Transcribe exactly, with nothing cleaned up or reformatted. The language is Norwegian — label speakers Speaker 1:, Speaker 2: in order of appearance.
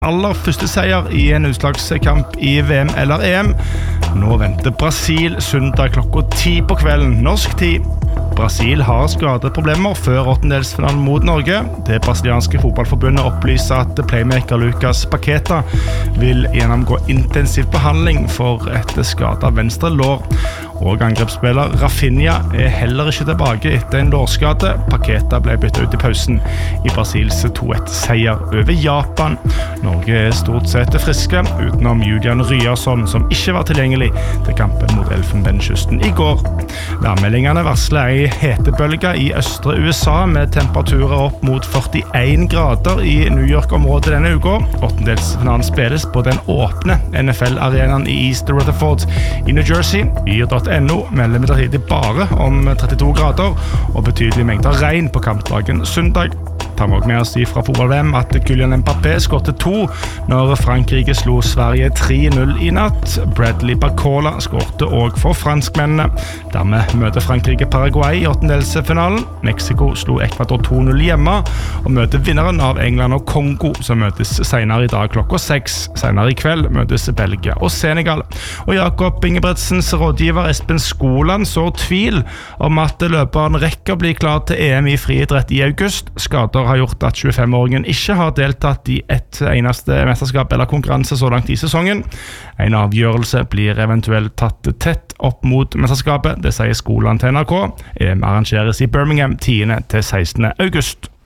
Speaker 1: aller første seier i en utslagskamp i V M eller E M. Nå venter Brasil søndag klokka ti på kvelden, norsk tid. Brasil har skadeproblemer før åttendelsfinalen mot Norge. Det brasilianske fotballforbundet opplyser at playmaker Lucas Paqueta vil gjennomgå intensiv behandling for et skadet venstre lår. Og angrepsspiller Rafinha er heller ikke tilbake etter en lårskade. Paqueta ble byttet ut i pausen i Brasils to ett seier over Japan. Norge er stort sett friske, utenom Julian Ryerson, som ikke var tilgjengelig til kampen mot Elfenbenskysten i går. Værmeldingene varsler en hetebølge i østre U S A med temperaturer opp mot førtien grader i New York-området denne uka. Åttendelsfinalen spilles på den åpne N F L-arenaen i East Rutherford i New Jersey. Yr punktum no melder midlertidig bare om trettito grader og betydelige mengder regn på kampdagen søndag. Tar vi også med oss fra fotball-V M at Kylian Mbappé skårte to når Frankrike slo Sverige tre null i natt. Bradley Barcola skårte også for franskmennene. Dermed møter Frankrike Paraguay i åttendelsfinalen. Mexico slo Ecuador to null hjemme og møter vinneren av England og Kongo, som møtes senere i dag klokka seks. Senere i kveld møtes Belgia og Senegal. Og Jakob Ingebrigtsens rådgiver Espen Skoland så tvil om at løperen rekker bli klar til E M i friidrett i august. Skader har gjort at tjuefem-åringen ikke har deltatt i et eneste mesterskap eller konkurranse så langt i sesongen. En avgjørelse blir eventuelt tatt tett opp mot mesterskapet, det sier Skoland til N R K. E M arrangeres i Birmingham tiende til sekstende august.